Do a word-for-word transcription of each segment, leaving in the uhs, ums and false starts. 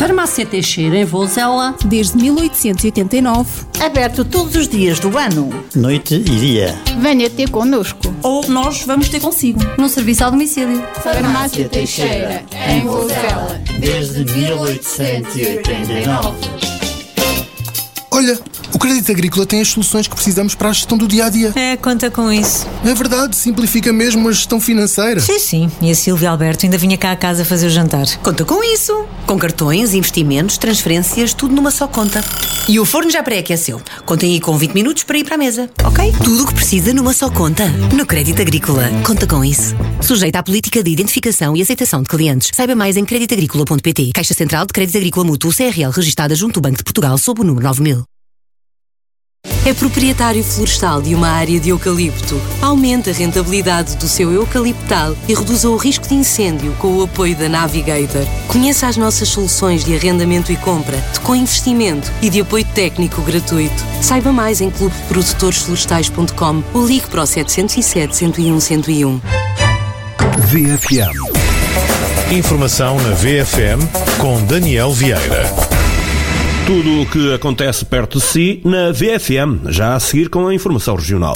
Farmácia Teixeira, em Vozela. Desde mil oitocentos e oitenta e nove. Aberto todos os dias do ano. Noite e dia. Venha ter connosco. Ou nós vamos ter consigo. No serviço ao domicílio. Farmácia Teixeira, em Vozela. Desde mil oitocentos e oitenta e nove. Olha, o Crédito Agrícola tem as soluções que precisamos para a gestão do dia-a-dia. É, conta com isso. É verdade, simplifica mesmo a gestão financeira. Sim, sim. E a Silvia Alberto ainda vinha cá a casa fazer o jantar. Conta com isso. Com cartões, investimentos, transferências, tudo numa só conta. E o forno já pré-aqueceu. Contem aí com vinte minutos para ir para a mesa, ok? Tudo o que precisa numa só conta. No Crédito Agrícola. Conta com isso. Sujeita à política de identificação e aceitação de clientes. Saiba mais em crédito agrícola ponto pt. Caixa Central de Crédito Agrícola Mútuo C R L, registada junto do Banco de Portugal sob o número nove mil. É proprietário florestal de uma área de eucalipto. Aumente a rentabilidade do seu eucaliptal e reduza o risco de incêndio com o apoio da Navigator. Conheça as nossas soluções de arrendamento e compra, de co-investimento e de apoio técnico gratuito. Saiba mais em clube produtores florestais ponto com ou ligue para o sete zero sete, um zero um, um zero um. V F M. Informação na V F M com Daniel Vieira. Tudo o que acontece perto de si na V F M, já a seguir com a informação regional.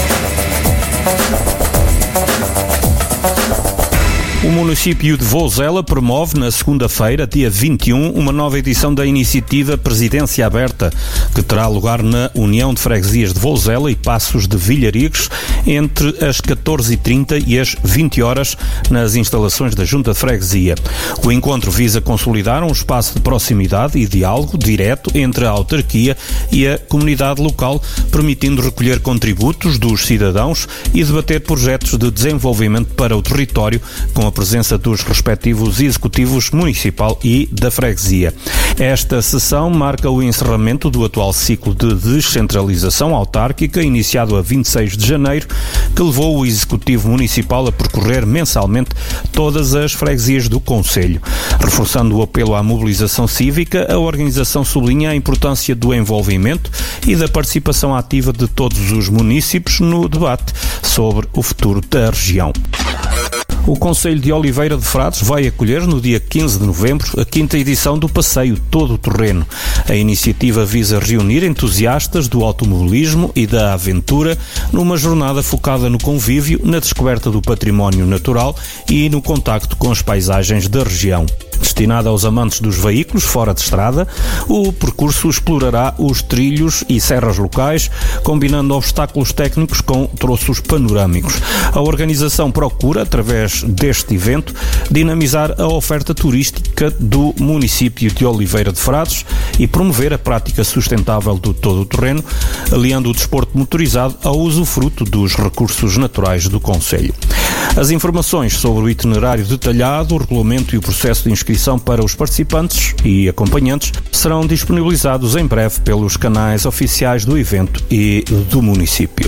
O município de Vozela promove na segunda-feira, dia vinte e um, uma nova edição da iniciativa Presidência Aberta, que terá lugar na União de Freguesias de Vozela e Passos de Vilharigos, entre as catorze e trinta e as vinte horas, nas instalações da Junta de Freguesia. O encontro visa consolidar um espaço de proximidade e diálogo direto entre a autarquia e a comunidade local, permitindo recolher contributos dos cidadãos e debater projetos de desenvolvimento para o território, com a presença dos respectivos executivos municipal e da freguesia. Esta sessão marca o encerramento do atual ciclo de descentralização autárquica, iniciado a vinte e seis de janeiro, que levou o executivo municipal a percorrer mensalmente todas as freguesias do concelho. Reforçando o apelo à mobilização cívica, a organização sublinha a importância do envolvimento e da participação ativa de todos os municípios no debate sobre o futuro da região. O Concelho de Oliveira de Frades vai acolher no dia quinze de novembro a quinta edição do Passeio Todo o Terreno. A iniciativa visa reunir entusiastas do automobilismo e da aventura numa jornada focada no convívio, na descoberta do património natural e no contacto com as paisagens da região. Destinada aos amantes dos veículos fora de estrada, o percurso explorará os trilhos e serras locais, combinando obstáculos técnicos com troços panorâmicos. A organização procura, através deste evento, dinamizar a oferta turística do município de Oliveira de Frades e promover a prática sustentável do todo-terreno, aliando o desporto motorizado ao usufruto dos recursos naturais do concelho. As informações sobre o itinerário detalhado, o regulamento e o processo de inscrição para os participantes e acompanhantes serão disponibilizados em breve pelos canais oficiais do evento e do município.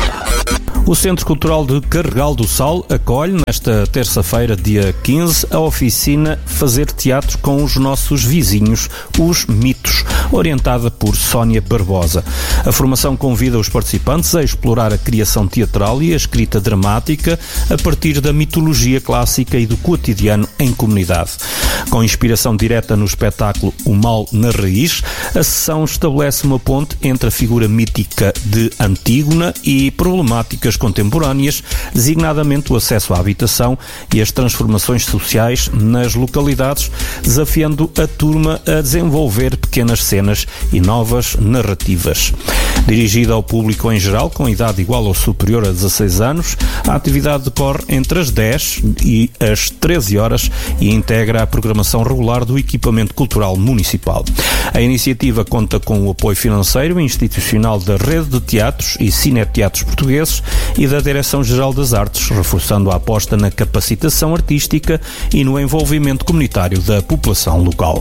O Centro Cultural de Carregal do Sal acolhe, nesta terça-feira, dia quinze, a oficina Fazer Teatro com os Nossos Vizinhos, os Mitos, orientada por Sónia Barbosa. A formação convida os participantes a explorar a criação teatral e a escrita dramática a partir da mitologia clássica e do cotidiano em comunidade. Com inspiração direta no espetáculo O Mal na Raiz, a sessão estabelece uma ponte entre a figura mítica de Antígona e problemáticas contemporâneas, designadamente o acesso à habitação e as transformações sociais nas localidades, desafiando a turma a desenvolver pequenas cenas e novas narrativas. Dirigida ao público em geral, com idade igual ou superior a dezasseis anos, a atividade decorre entre as dez e as treze horas e integra a programação regular do equipamento cultural municipal. A iniciativa conta com o apoio financeiro e institucional da Rede de Teatros e Cineteatros Portugueses e da Direção-Geral das Artes, reforçando a aposta na capacitação artística e no envolvimento comunitário da população local.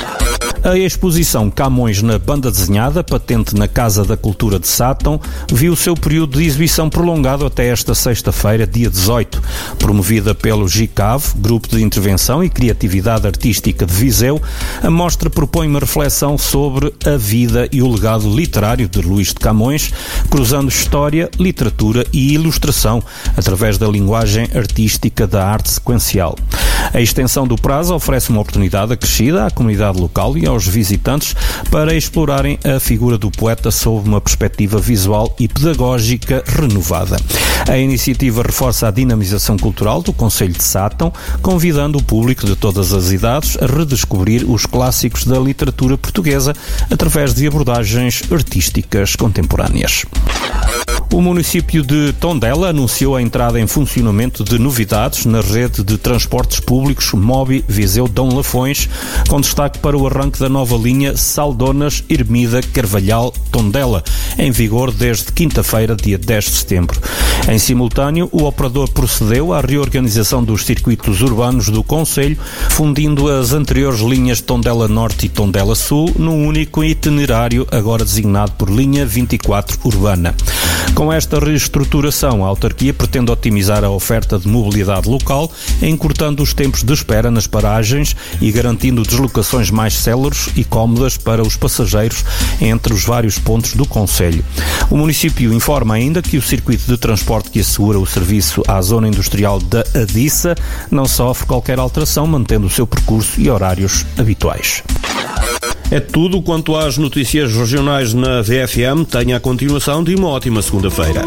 A exposição Camões na Banda Desenhada, patente na Casa da Cultura de Sátão, viu o seu período de exibição prolongado até esta sexta-feira, dia dezoito. Promovida pelo GICAV, Grupo de Intervenção e Criatividade Artística de Viseu, a mostra propõe uma reflexão sobre a vida e o legado literário de Luís de Camões, cruzando história, literatura e ilustração, através da linguagem artística da arte sequencial. A extensão do prazo oferece uma oportunidade acrescida à comunidade local e aos visitantes para explorarem a figura do poeta sob uma perspectiva visual e pedagógica renovada. A iniciativa reforça a dinamização cultural do Concelho de Sátão, convidando o público de todas as idades a redescobrir os clássicos da literatura portuguesa através de abordagens artísticas contemporâneas. O município de Tondela anunciou a entrada em funcionamento de novidades na rede de transportes públicos Mobi Viseu-Dom Lafões, com destaque para o arranque da nova linha Saldona-Ermida-Carvalhal-Tondela, em vigor desde quinta-feira, dia dez de setembro. Em simultâneo, o operador procedeu à reorganização dos circuitos urbanos do concelho, fundindo as anteriores linhas Tondela Norte e Tondela Sul num único itinerário, agora designado por linha vinte e quatro urbana. Com esta reestruturação, a autarquia pretende otimizar a oferta de mobilidade local, encurtando os tempos de espera nas paragens e garantindo deslocações mais céleres e cómodas para os passageiros entre os vários pontos do concelho. O município informa ainda que o circuito de transporte que assegura o serviço à zona industrial da Adissa não sofre qualquer alteração, mantendo o seu percurso e horários habituais. É tudo quanto às notícias regionais na V F M. Tenha a continuação de uma ótima segunda-feira.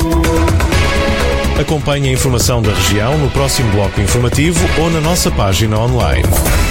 Acompanhe a informação da região no próximo bloco informativo ou na nossa página online.